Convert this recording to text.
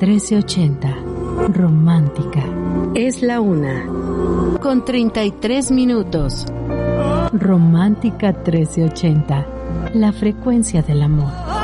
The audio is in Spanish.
1380. Romántica. Es la 1:33. Romántica 1380. La frecuencia del amor.